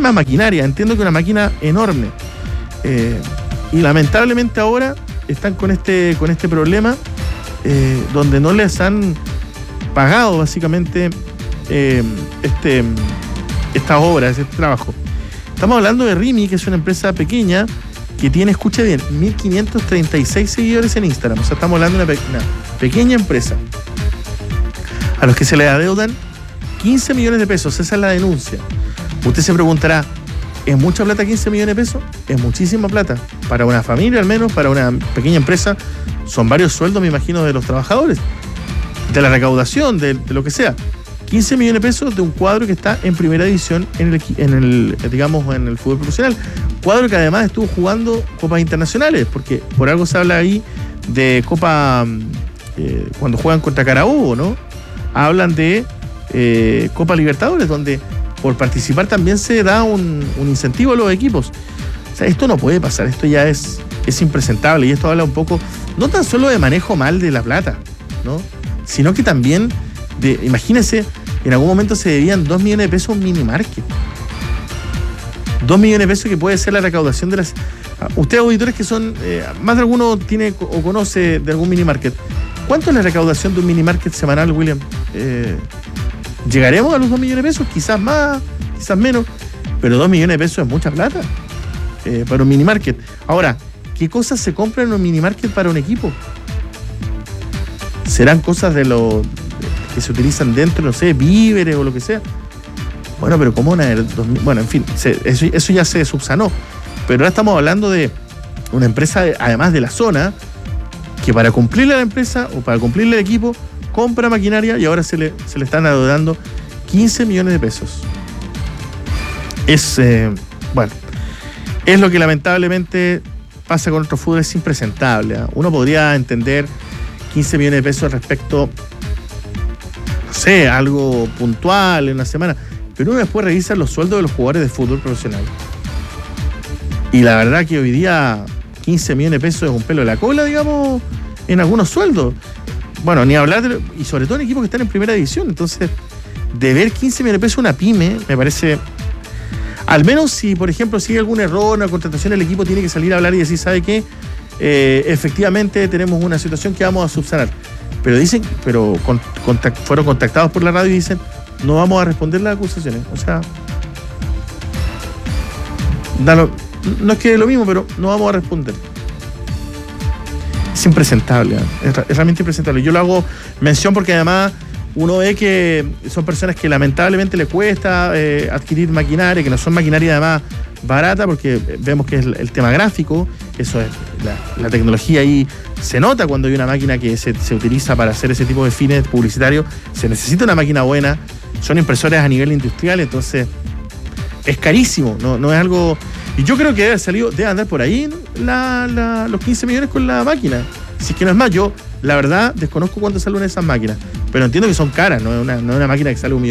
muchísima maquinaria, entiendo que una máquina enorme. Y lamentablemente ahora están con este problema donde no les han pagado básicamente estas obras, este trabajo. Estamos hablando de Rimi, que es una empresa pequeña que tiene, escuche bien, 1.536 seguidores en Instagram. O sea, estamos hablando de una pequeña empresa a los que se le adeudan 15 millones de pesos. Esa es la denuncia. Usted se preguntará, ¿es mucha plata 15 millones de pesos? Es muchísima plata. Para una familia, al menos, para una pequeña empresa, son varios sueldos, me imagino, de los trabajadores, de la recaudación, de lo que sea. 15 millones de pesos de un cuadro que está en primera división en el fútbol profesional. Cuadro que además estuvo jugando copas internacionales, porque por algo se habla ahí de Copa, cuando juegan contra Carabobo, ¿no? Hablan de Copa Libertadores, donde por participar también se da un incentivo a los equipos. O sea, esto no puede pasar, esto ya es impresentable, y esto habla un poco, no tan solo de manejo mal de la plata, ¿no? Sino que también imagínense, en algún momento se debían 2 millones de pesos a un mini market. 2 millones de pesos que puede ser la recaudación de las... Ustedes, auditores que son, más de alguno tiene o conoce de algún mini market. ¿Cuánto es la recaudación de un mini market semanal, William? ¿Llegaremos a los 2 millones de pesos? Quizás más, quizás menos, pero 2 millones de pesos es mucha plata para un mini market. Ahora, ¿qué cosas se compran en un mini market para un equipo? ¿Serán cosas que se utilizan dentro, no sé, víveres o lo que sea? Bueno, pero ¿cómo bueno, en fin, eso ya se subsanó. Pero ahora estamos hablando de una empresa, además de la zona, que para cumplirle a la empresa o para cumplirle al equipo, compra maquinaria y ahora se le están adeudando 15 millones de pesos. Bueno, es lo que lamentablemente pasa con nuestro fútbol, es impresentable. Uno podría entender 15 millones de pesos respecto, no sé, algo puntual en una semana, pero uno después revisa los sueldos de los jugadores de fútbol profesional. Y la verdad que hoy día 15 millones de pesos es un pelo de la cola, digamos, en algunos sueldos. Bueno, ni hablar y sobre todo en equipos que están en primera división. Entonces, de ver 15 millones de pesos una pyme, me parece... Al menos si, por ejemplo, si hay algún error, una contratación, el equipo tiene que salir a hablar y decir, ¿sabe qué? Efectivamente tenemos una situación que vamos a subsanar. Pero fueron contactados por la radio y dicen, no vamos a responder las acusaciones. O sea, no es que lo mismo, pero no vamos a responder. Es impresentable, es realmente impresentable. Yo lo hago mención porque además uno ve que son personas que lamentablemente le cuesta adquirir maquinaria, que no son maquinaria además barata, porque vemos que es el tema gráfico, eso es la tecnología ahí se nota cuando hay una máquina que se utiliza para hacer ese tipo de fines publicitarios, se necesita una máquina buena, son impresoras a nivel industrial, entonces es carísimo, no es algo... Y yo creo que debe andar por ahí los 15 millones con la máquina. Si es que no es más, yo la verdad desconozco cuánto salen esas máquinas, pero entiendo que son caras, no es una máquina que sale $1 millón.